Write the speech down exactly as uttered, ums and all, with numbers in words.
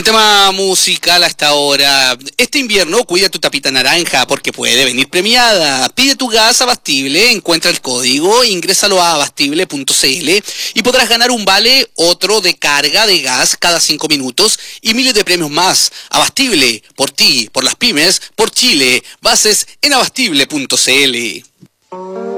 tema musical hasta ahora. Este invierno cuida tu tapita naranja porque puede venir premiada. Pide tu gas Abastible, encuentra el código, ingrésalo a abastible punto cl y podrás ganar un vale otro de carga de gas cada cinco minutos y miles de premios más. Abastible, por ti, por las pymes, por Chile. Bases en abastible punto cl.